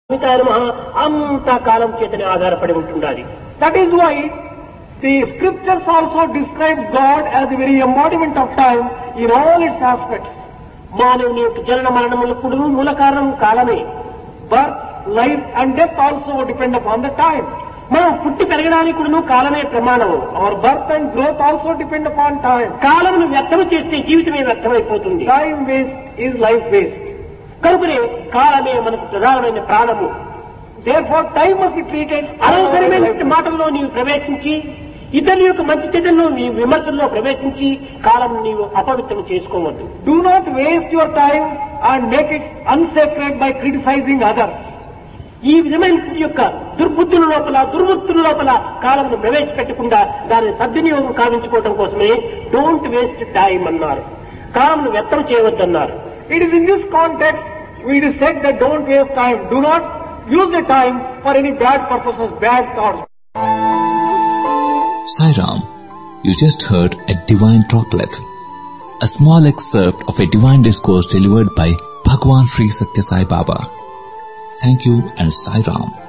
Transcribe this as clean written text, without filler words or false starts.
అంతా కాలం చేతనే ఆధారపడి ఉంటుండాలి. That is why the scriptures also describe God as the very embodiment of time in all its aspects. మానవుని యొక్క జనన మరణములకు మూల కారణం కాలమే. Birth, life and death also depend upon the time. మనం పుట్టి పెరగడానికి కూడా కాలమే ప్రమాణము. Our birth and growth also depend upon time. కాలమును వ్యర్థం చేస్తే జీవితమే వ్యర్థమైపోతుంది. Time waste is life waste. కనుకనే కాలమే మనకు ప్రధానమైన ప్రాణము. Therefore time must be treated. అనవసరమైన మాటల్లో నీవు ప్రవేశించి ఇతరుల యొక్క మంచి చెడ్డల్లో నీ విమర్శల్లో ప్రవేశించి కాలం నీవు అపవిత్రం చేసుకోవద్దు. Do not waste your time and make it unsacred by criticizing others. ఈ విధమైన యొక్క దుర్బుద్ధుల లోపల దుర్వృత్తుల లోపల కాలంను ప్రవేశపెట్టకుండా దానిని సద్వినియోగం కావించుకోవడం కోసమే డోంట్ వేస్ట్ టైం అన్నారు. కాలంను వ్యర్థం చేయవద్దన్నారు. It is in this context it is said that don't waste time. Do not use the time for any bad purposes, bad thoughts. Sai Ram, you just heard a divine talklet, a small excerpt of a divine discourse delivered by Bhagwan Sri Sathya Sai Baba. Thank you and Sai Ram.